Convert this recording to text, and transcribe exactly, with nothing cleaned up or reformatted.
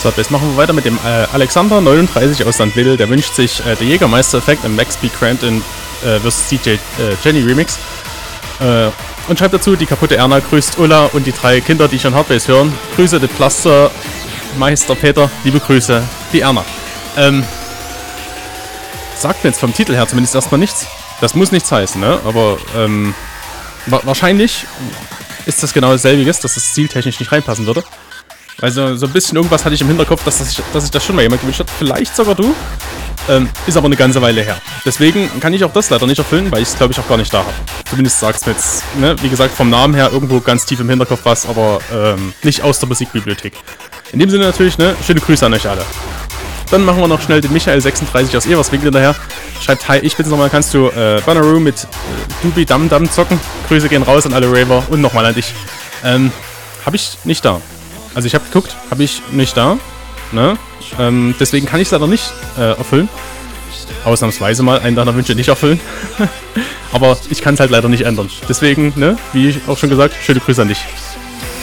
So, jetzt machen wir weiter mit dem äh, Alexander neununddreißig aus Sandwedel. Der wünscht sich äh, der Jägermeister-Effekt im Max B. Crampton äh, versus. C J äh, Jenny Remix. Äh, und schreibt dazu, die kaputte Erna grüßt Ulla und die drei Kinder, die schon Hardbase hören. Grüße, der Plaster, Meister Peter, liebe Grüße, die Erna. Ähm, sagt mir jetzt vom Titel her zumindest erstmal nichts. Das muss nichts heißen, ne? Aber ähm, wa wahrscheinlich ist das genau dasselbiges, dass das zieltechnisch nicht reinpassen würde. Also so ein bisschen irgendwas hatte ich im Hinterkopf, dass, das, dass sich das schon mal jemand gewünscht hat. Vielleicht sogar du. Ähm, ist aber eine ganze Weile her. Deswegen kann ich auch das leider nicht erfüllen, weil ich es glaube ich auch gar nicht da habe. Zumindest sag's mir jetzt, ne? Wie gesagt, vom Namen her irgendwo ganz tief im Hinterkopf was, aber ähm, nicht aus der Musikbibliothek. In dem Sinne natürlich, ne? Schöne Grüße an euch alle. Dann machen wir noch schnell den Michael sechsunddreißig aus Everswinkel hinterher. Schreibt, hi, ich bin's nochmal, kannst du äh, Banneroo mit äh, Dubi Dam Dam zocken? Grüße gehen raus an alle Raver und nochmal an dich. Ähm, hab ich nicht da. Also ich habe geguckt, habe ich nicht da. Ne? Ähm, deswegen kann ich es leider nicht äh, erfüllen. Ausnahmsweise mal einen deiner Wünsche nicht erfüllen. Aber ich kann es halt leider nicht ändern. Deswegen, ne, wie auch schon gesagt, schöne Grüße an dich.